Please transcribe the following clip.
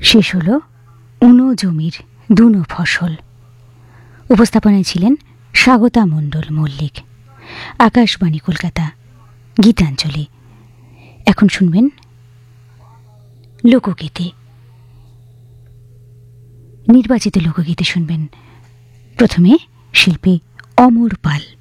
শেষ হলো উনো জমির দুনো ফসল। উপস্থাপনায় ছিলেন স্বাগতা মণ্ডল মল্লিক। আকাশবাণী কলকাতা, গীতাঞ্জলি। এখন শুনবেন লোকগীতি। নির্বাচিত লোকগীতি শুনবেন। প্রথমে শিল্পী অমর পাল।